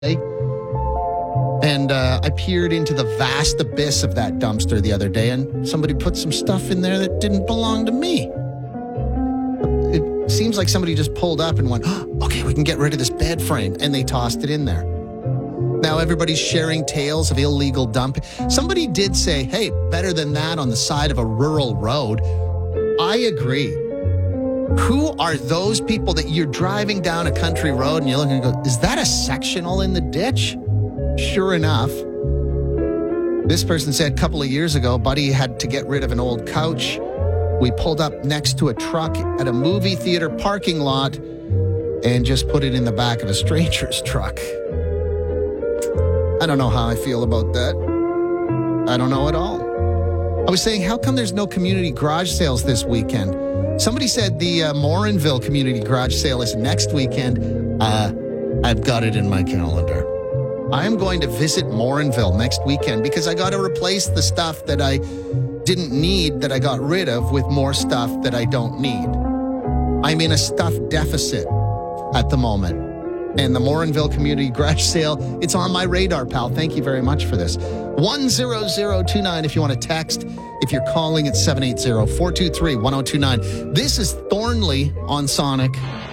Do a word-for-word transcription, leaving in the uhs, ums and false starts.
And uh, I peered into the vast abyss of that dumpster the other day, and somebody put some stuff in there that didn't belong to me. It seems like somebody just pulled up and went, oh, okay, we can get rid of this bed frame, and they tossed it in there. Now everybody's sharing tales of illegal dumping. Somebody did say, hey, better than that on the side of a rural road. I agree. Who are those people that you're driving down a country road and you're looking and go, is that a sectional in the ditch? Sure enough, this person said a couple of years ago, buddy had to get rid of an old couch. We pulled up next to a truck at a movie theater parking lot and just put it in the back of a stranger's truck. I don't know how I feel about that. I don't know at all. I was saying, how come there's no community garage sales this weekend? Somebody said the uh, Morinville community garage sale is next weekend. Uh, I've got it in my calendar. I am going to visit Morinville next weekend because I got to replace the stuff that I didn't need that I got rid of with more stuff that I don't need. I'm in a stuff deficit at the moment. And the Morinville Community Garage Sale, it's on my radar, pal. Thank you very much for this. one zero zero two nine if you want to text. If you're calling, it's seven eight zero, four two three, one zero two nine. This is Thornley on Sonic.